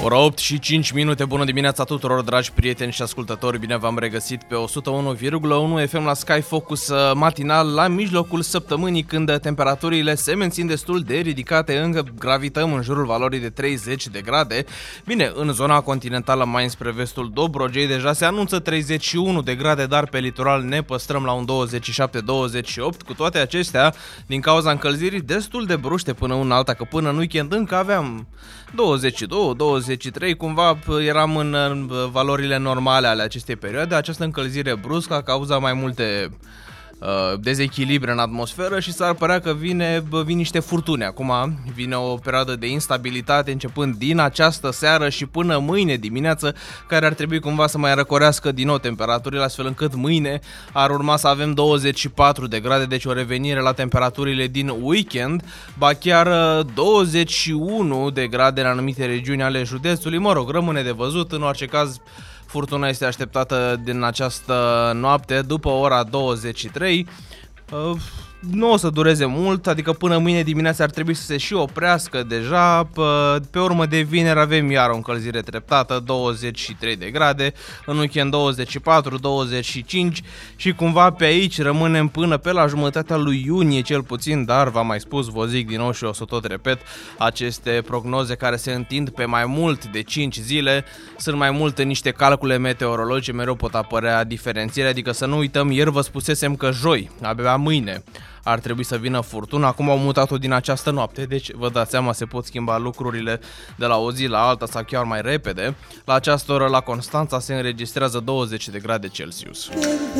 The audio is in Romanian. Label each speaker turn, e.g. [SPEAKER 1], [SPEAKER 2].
[SPEAKER 1] Ora 8 și 5 minute, bună dimineața tuturor, dragi prieteni și ascultători, bine v-am regăsit pe 101,1 FM la Sky Focus matinal la mijlocul săptămânii, când temperaturile se mențin destul de ridicate, încă gravităm în jurul valorii de 30 de grade. Bine, în zona continentală mai înspre vestul Dobrogei deja se anunță 31 de grade, dar pe litoral ne păstrăm la un 27-28. Cu toate acestea, din cauza încălzirii destul de bruște până una alta, că până în weekend încă aveam 22-23, cumva eram în valorile normale ale acestei perioade. Această încălzire bruscă a cauzat mai multe dezechilibre în atmosferă și s-ar părea că vin niște furtuni. Acum vine o perioadă de instabilitate începând din această seară și până mâine dimineață, care ar trebui cumva să mai răcorească din nou temperaturile, astfel încât mâine ar urma să avem 24 de grade, deci o revenire la temperaturile din weekend, ba chiar 21 de grade în anumite regiuni ale județului. Mă rog, rămâne de văzut. În orice caz, furtuna este așteptată din această noapte după ora 23. Nu o să dureze mult, adică până mâine dimineața ar trebui să se și oprească deja. Pe urmă de vineri avem iar o încălzire treptată, 23 de grade, în weekend 24-25 și cumva pe aici rămânem până pe la jumătatea lui iunie cel puțin, dar v-am mai spus, vă zic din nou și o să tot repet, aceste prognoze care se întind pe mai mult de 5 zile, sunt mai multe niște calcule meteorologice, mereu pot apărea diferențiere, adică să nu uităm, ieri vă spusesem că joi, abia mâine, ar trebui să vină furtuna, acum au mutat-o din această noapte, deci vă dați seama, se pot schimba lucrurile de la o zi la alta sau chiar mai repede. La această oră la Constanța se înregistrează 20 de grade Celsius.